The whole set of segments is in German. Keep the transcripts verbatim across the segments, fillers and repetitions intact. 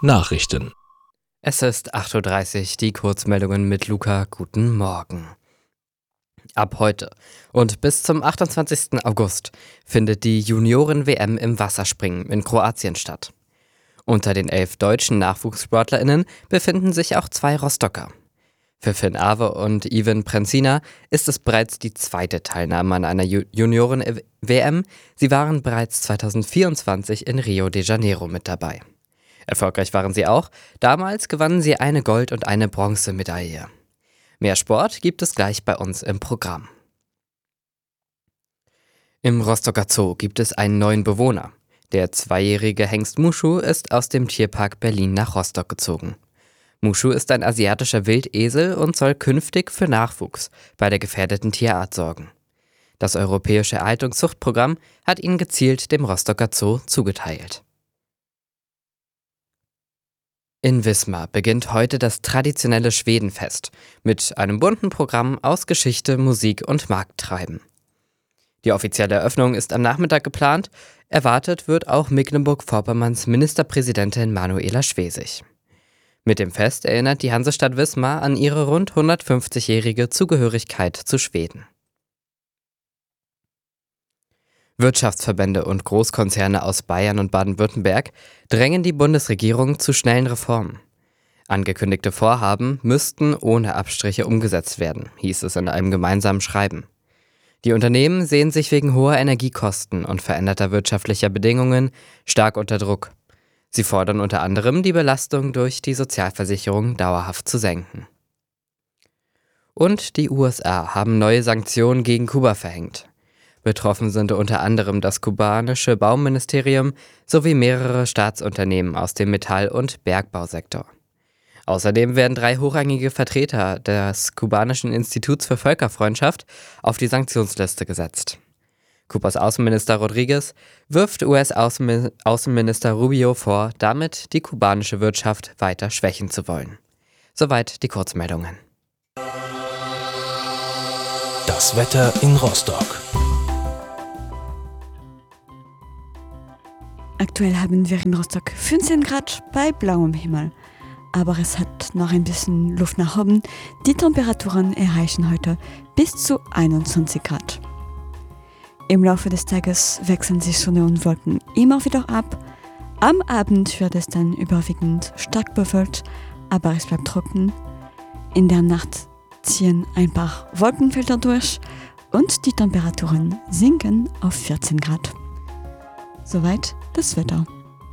Nachrichten. Es ist acht Uhr dreißig, die Kurzmeldungen mit Luca. Guten Morgen. Ab heute und bis zum achtundzwanzigsten August findet die Junioren-W M im Wasserspringen in Kroatien statt. Unter den elf deutschen NachwuchssportlerInnen befinden sich auch zwei Rostocker. Für Finn Awe und Ivan Prenzina ist es bereits die zweite Teilnahme an einer Ju- Junioren-W M. Sie waren bereits zweitausendvierundzwanzig in Rio de Janeiro mit dabei. Erfolgreich waren sie auch. Damals gewannen sie eine Gold- und eine Bronzemedaille. Mehr Sport gibt es gleich bei uns im Programm. Im Rostocker Zoo gibt es einen neuen Bewohner. Der zweijährige Hengst Mushu ist aus dem Tierpark Berlin nach Rostock gezogen. Mushu ist ein asiatischer Wildesel und soll künftig für Nachwuchs bei der gefährdeten Tierart sorgen. Das Europäische Erhaltungszuchtprogramm hat ihn gezielt dem Rostocker Zoo zugeteilt. In Wismar beginnt heute das traditionelle Schwedenfest mit einem bunten Programm aus Geschichte, Musik und Markttreiben. Die offizielle Eröffnung ist am Nachmittag geplant. Erwartet wird auch Mecklenburg-Vorpommerns Ministerpräsidentin Manuela Schwesig. Mit dem Fest erinnert die Hansestadt Wismar an ihre rund hundertfünfzigjährige Zugehörigkeit zu Schweden. Wirtschaftsverbände und Großkonzerne aus Bayern und Baden-Württemberg drängen die Bundesregierung zu schnellen Reformen. Angekündigte Vorhaben müssten ohne Abstriche umgesetzt werden, hieß es in einem gemeinsamen Schreiben. Die Unternehmen sehen sich wegen hoher Energiekosten und veränderter wirtschaftlicher Bedingungen stark unter Druck. Sie fordern unter anderem, die Belastung durch die Sozialversicherung dauerhaft zu senken. Und die U S A haben neue Sanktionen gegen Kuba verhängt. Betroffen sind unter anderem das kubanische Bauministerium sowie mehrere Staatsunternehmen aus dem Metall- und Bergbausektor. Außerdem werden drei hochrangige Vertreter des kubanischen Instituts für Völkerfreundschaft auf die Sanktionsliste gesetzt. Kubas Außenminister Rodriguez wirft U S-Außenminister Rubio vor, damit die kubanische Wirtschaft weiter schwächen zu wollen. Soweit die Kurzmeldungen. Das Wetter in Rostock. Aktuell haben wir in Rostock fünfzehn Grad bei blauem Himmel. Aber es hat noch ein bisschen Luft nach oben. Die Temperaturen erreichen heute bis zu einundzwanzig Grad. Im Laufe des Tages wechseln sich Sonne und Wolken immer wieder ab. Am Abend wird es dann überwiegend stark bewölkt, aber es bleibt trocken. In der Nacht ziehen ein paar Wolkenfelder durch und die Temperaturen sinken auf vierzehn Grad. Soweit das Wetter.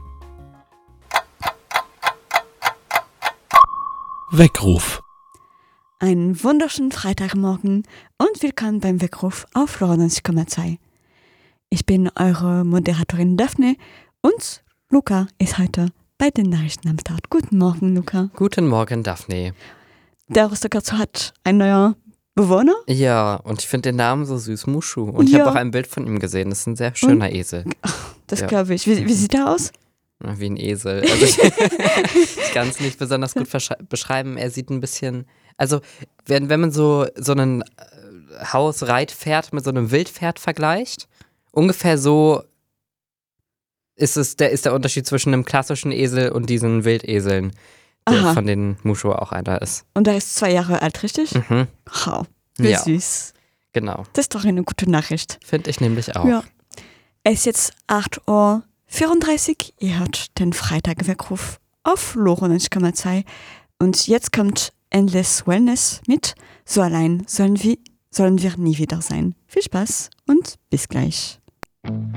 Weckruf. Einen wunderschönen Freitagmorgen und willkommen beim Weckruf auf neunundneunzig Komma zwei. Ich bin eure Moderatorin Daphne und Luca ist heute bei den Nachrichten am Start. Guten Morgen, Luca. Guten Morgen, Daphne. Der Rostocker Zoo hat ein neuer Bewohner. Ja, und ich finde den Namen so süß, Mushu. Und ich Ja. habe auch ein Bild von ihm gesehen. Das ist ein sehr schöner und? Esel. Das Ja. glaube ich. Wie, wie sieht er aus? Wie ein Esel. Also ich, ich kann es nicht besonders gut verschrei- beschreiben. Er sieht ein bisschen, also wenn, wenn man so, so ein Hausreitpferd mit so einem Wildpferd vergleicht, ungefähr so ist es der, ist der Unterschied zwischen einem klassischen Esel und diesen Wildeseln, der Aha. von denen Mushu auch einer ist. Und er ist zwei Jahre alt, richtig? Mhm. Wow, wie Ja. süß. Genau. Das ist doch eine gute Nachricht. Finde ich nämlich auch. Ja. Es ist jetzt acht Uhr vierunddreißig. Ihr hört den Freitag-Weckruf auf neunundneunzig Komma zwei. Und jetzt kommt Endless Wellness mit So allein sollen wir, sollen wir nie wieder sein. Viel Spaß und bis gleich.